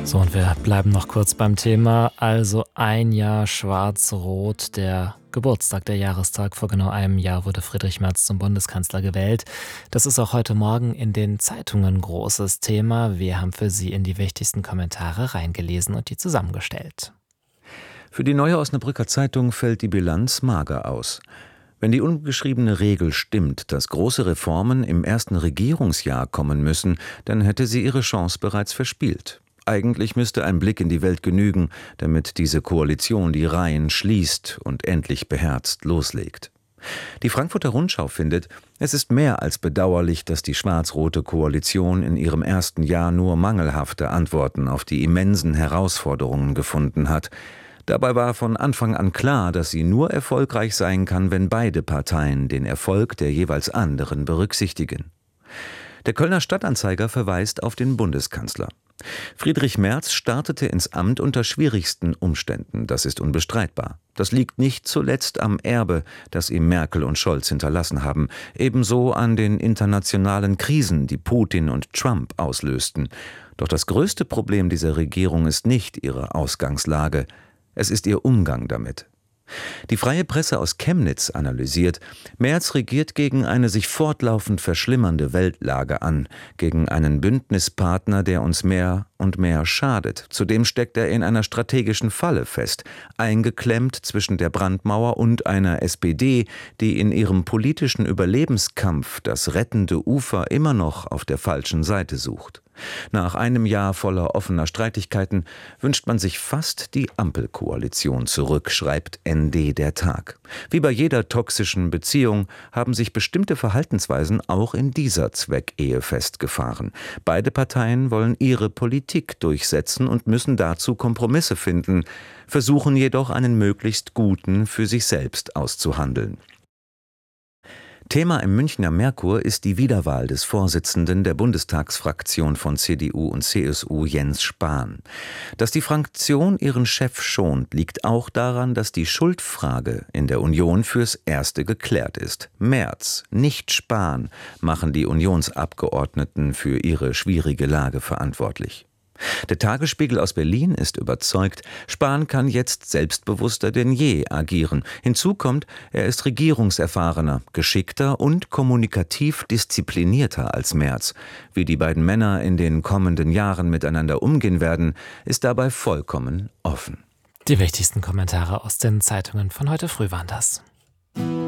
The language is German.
So, und wir bleiben noch kurz beim Thema. Also ein Jahr Schwarz-Rot, der Geburtstag, der Jahrestag. Vor genau einem Jahr wurde Friedrich Merz zum Bundeskanzler gewählt. Das ist auch heute Morgen in den Zeitungen ein großes Thema. Wir haben für Sie in die wichtigsten Kommentare reingelesen und die zusammengestellt. Für die Neue Osnabrücker Zeitung fällt die Bilanz mager aus. Wenn die ungeschriebene Regel stimmt, dass große Reformen im ersten Regierungsjahr kommen müssen, dann hätte sie ihre Chance bereits verspielt. Eigentlich müsste ein Blick in die Welt genügen, damit diese Koalition die Reihen schließt und endlich beherzt loslegt. Die Frankfurter Rundschau findet, es ist mehr als bedauerlich, dass die schwarz-rote Koalition in ihrem ersten Jahr nur mangelhafte Antworten auf die immensen Herausforderungen gefunden hat. Dabei war von Anfang an klar, dass sie nur erfolgreich sein kann, wenn beide Parteien den Erfolg der jeweils anderen berücksichtigen. Der Kölner Stadtanzeiger verweist auf den Bundeskanzler. Friedrich Merz startete ins Amt unter schwierigsten Umständen, das ist unbestreitbar. Das liegt nicht zuletzt am Erbe, das ihm Merkel und Scholz hinterlassen haben, ebenso an den internationalen Krisen, die Putin und Trump auslösten. Doch das größte Problem dieser Regierung ist nicht ihre Ausgangslage, es ist ihr Umgang damit. Die Freie Presse aus Chemnitz analysiert, Merz regiert gegen eine sich fortlaufend verschlimmernde Weltlage an, gegen einen Bündnispartner, der uns mehr und mehr schadet. Zudem steckt er in einer strategischen Falle fest, eingeklemmt zwischen der Brandmauer und einer SPD, die in ihrem politischen Überlebenskampf das rettende Ufer immer noch auf der falschen Seite sucht. Nach einem Jahr voller offener Streitigkeiten wünscht man sich fast die Ampelkoalition zurück, schreibt ND der Tag. Wie bei jeder toxischen Beziehung haben sich bestimmte Verhaltensweisen auch in dieser Zweckehe festgefahren. Beide Parteien wollen ihre Politik durchsetzen und müssen dazu Kompromisse finden, versuchen jedoch einen möglichst guten für sich selbst auszuhandeln. Thema im Münchner Merkur ist die Wiederwahl des Vorsitzenden der Bundestagsfraktion von CDU und CSU, Jens Spahn. Dass die Fraktion ihren Chef schont, liegt auch daran, dass die Schuldfrage in der Union fürs Erste geklärt ist. Merz, nicht Spahn, machen die Unionsabgeordneten für ihre schwierige Lage verantwortlich. Der Tagesspiegel aus Berlin ist überzeugt, Spahn kann jetzt selbstbewusster denn je agieren. Hinzu kommt, er ist regierungserfahrener, geschickter und kommunikativ disziplinierter als Merz. Wie die beiden Männer in den kommenden Jahren miteinander umgehen werden, ist dabei vollkommen offen. Die wichtigsten Kommentare aus den Zeitungen von heute früh waren das.